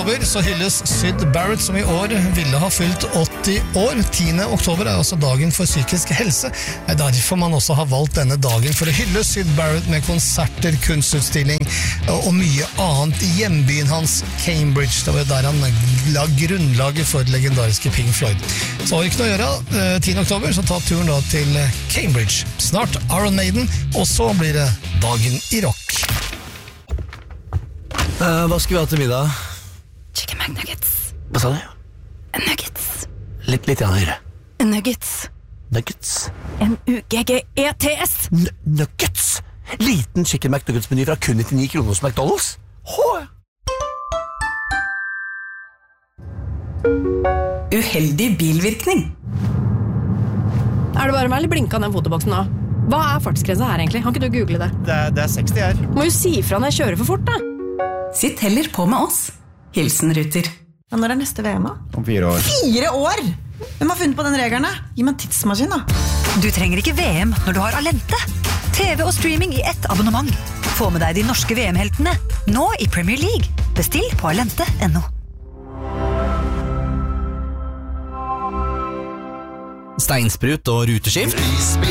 oktober så hylles Syd Barrett, som i år ville ha fylt 80 år. 10. oktober er altså dagen for psykisk helse. Det er derfor man også har valgt denne dagen for å hylle Syd Barrett med konserter, kunstutstilling og mye annet i hjembyen hans, Cambridge. Det var der han la grunnlaget for legendariske Pink Floyd. Så har vi ikke noe å gjøre 10. oktober, så ta turen da til Cambridge. Snart Iron Maiden, og så blir det dagen i rock. Hva skal vi ha til middag? Chicken McNuggets. Hva sa du? Nuggets. Litt igjen høyere. Nuggets. Nuggets. N-U-G-G-E-T-S. Nuggets! Liten chicken McNuggets-meny fra kun 99 kroner hos McDonald's. Uheldig bilvirkning. Er det bare meg, eller blinka den fotoboksen nå? Hva er fartsgrensa her egentlig? Kan ikke du google det? Det er 60 her. Må jo si fra når jeg kjører for fort, da. Sitt heller på med oss. Hilsen Ruter. Ja, når er neste VM da? Om 4 år. 4 år? Hvem har funnet på den regelen? Gi meg en tidsmaskin da. Du trenger ikke VM når du har Alente. TV og streaming i ett abonnement. Få med deg de norske VM-heltene, nå i Premier League. Bestill på alente.no. Steinsprut og ruteskift.